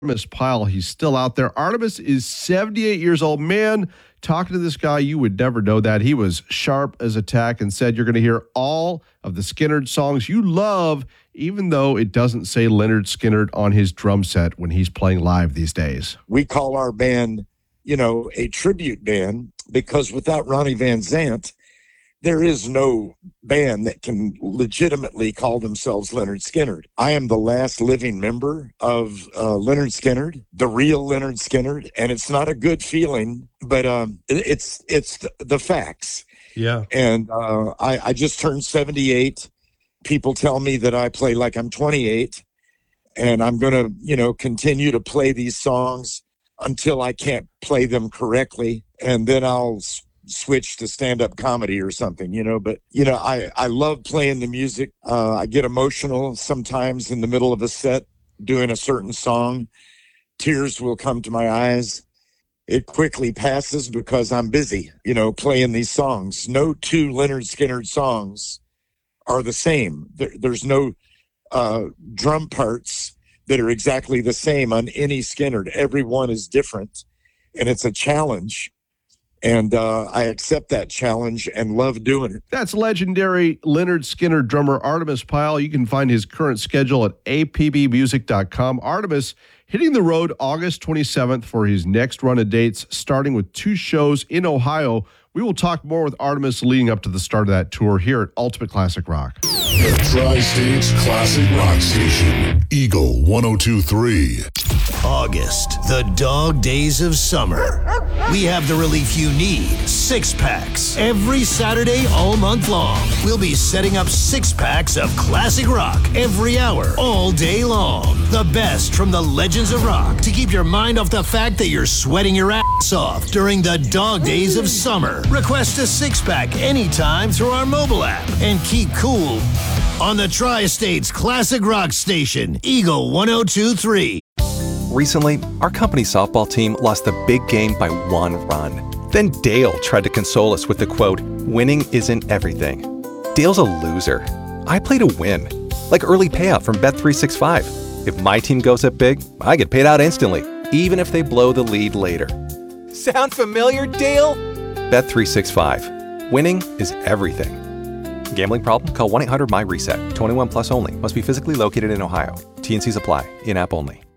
Artemis Pyle. He's still out there. Artemis is 78 years old. Man, talking to this guy, you would never know that. He was sharp as a tack and said you're going to hear all of the Skynyrd songs you love, even though it doesn't say Lynyrd Skynyrd on his drum set when he's playing live these days. We call our band, a tribute band, because without Ronnie Van Zant, there is no band that can legitimately call themselves Lynyrd Skynyrd. I am the last living member of Lynyrd Skynyrd, the real Lynyrd Skynyrd, and it's not a good feeling, but it's the facts. Yeah. And I just turned 78. People tell me that I play like I'm 28, and I'm going to, continue to play these songs until I can't play them correctly, and then I'll switch to stand-up comedy or something, but I love playing the music. I get emotional sometimes in the middle of a set doing a certain song. Tears will come to my eyes. It quickly passes because I'm busy, playing these songs. No two Lynyrd Skynyrd songs are the same. There's no drum parts that are exactly the same on any Skynyrd. Every one is different, and it's a challenge. And I accept that challenge and love doing it. That's legendary Lynyrd Skynyrd drummer Artemis Pyle. You can find his current schedule at apbmusic.com. Artemis hitting the road August 27th for his next run of dates, starting with 2 shows in Ohio. We will talk more with Artemis leading up to the start of that tour here at Ultimate Classic Rock. The Tri-States Classic Rock Station, Eagle 102.3. August, the dog days of summer. We have the relief you need, 6-packs. Every Saturday all month long, we'll be setting up 6-packs of classic rock every hour, all day long. The best from the legends of rock to keep your mind off the fact that you're sweating your ass off during the dog days of summer. Request a 6-pack anytime through our mobile app and keep cool on the Tri-States Classic Rock Station, Eagle 102.3. Recently, our company softball team lost the big game by 1 run. Then Dale tried to console us with the quote, "Winning isn't everything." Dale's a loser. I play to win, like early payout from Bet365. If my team goes up big, I get paid out instantly, even if they blow the lead later. Sound familiar, Dale? Bet365. Winning is everything. Gambling problem? Call 1-800-MY-RESET. 21 plus only. Must be physically located in Ohio. T&Cs apply. In-app only.